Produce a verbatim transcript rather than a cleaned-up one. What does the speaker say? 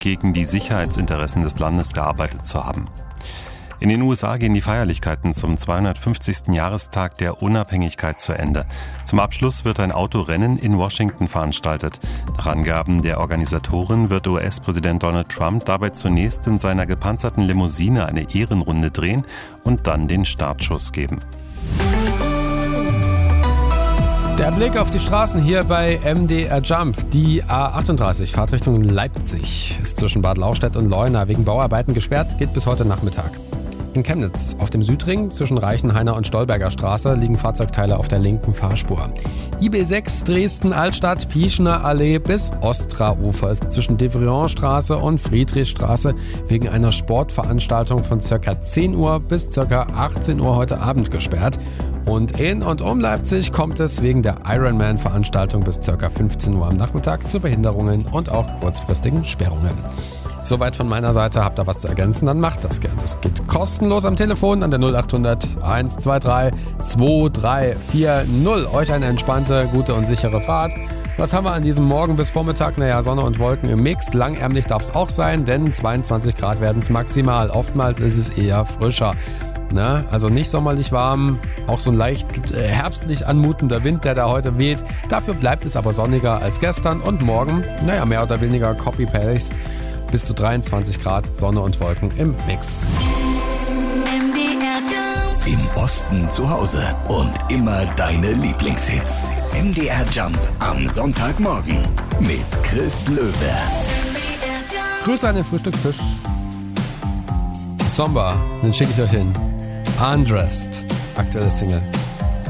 gegen die Sicherheitsinteressen des Landes gearbeitet zu haben. In den U S A gehen die Feierlichkeiten zum zweihundertfünfzigsten Jahrestag der Unabhängigkeit zu Ende. Zum Abschluss wird ein Autorennen in Washington veranstaltet. Nach Angaben der Organisatorin wird U S-Präsident Donald Trump dabei zunächst in seiner gepanzerten Limousine eine Ehrenrunde drehen und dann den Startschuss geben. Der Blick auf die Straßen hier bei M D R Jump. Die A achtunddreißig, Fahrtrichtung Leipzig, ist zwischen Bad Lauchstädt und Leuna wegen Bauarbeiten gesperrt, geht bis heute Nachmittag. In Chemnitz auf dem Südring zwischen Reichenhainer und Stolberger Straße liegen Fahrzeugteile auf der linken Fahrspur. I B sechs Dresden-Altstadt, Pieschner Allee bis Ostraufer ist zwischen Devrient-Straße und Friedrichstraße wegen einer Sportveranstaltung von ca. zehn Uhr bis ca. achtzehn Uhr heute Abend gesperrt. Und in und um Leipzig kommt es wegen der Ironman-Veranstaltung bis ca. fünfzehn Uhr am Nachmittag zu Behinderungen und auch kurzfristigen Sperrungen. Soweit von meiner Seite. Habt ihr was zu ergänzen, dann macht das gerne. Es geht kostenlos am Telefon an der null achthundert eins zwei drei zwei drei vier null. Euch eine entspannte, gute und sichere Fahrt. Was haben wir an diesem Morgen bis Vormittag? Naja, Sonne und Wolken im Mix. Langärmlich darf es auch sein, denn zweiundzwanzig Grad werden es maximal. Oftmals ist es eher frischer. Ne? Also nicht sommerlich warm, auch so ein leicht äh, herbstlich anmutender Wind, der da heute weht. Dafür bleibt es aber sonniger als gestern und morgen, naja, mehr oder weniger Copy-Paste. Bis zu dreiundzwanzig Grad, Sonne und Wolken im Mix. Im Osten zu Hause und immer deine Lieblingshits. M D R Jump am Sonntagmorgen mit Chris Löwe. Grüße an den Frühstückstisch. Somba, den schicke ich euch hin. Undressed, aktuelle Single.